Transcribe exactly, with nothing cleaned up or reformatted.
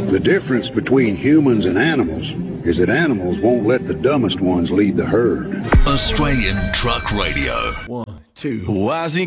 The difference between humans and animals is that animals won't let the dumbest ones lead the herd. Australian Truck Radio. One, two. Why is he